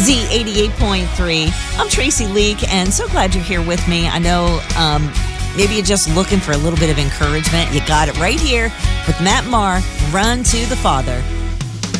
Z88.3. I'm Tracy Leak, and so glad you're here with me. I know maybe you're just looking for a little bit of encouragement. You got it right here with Matt Maher, Run to the Father.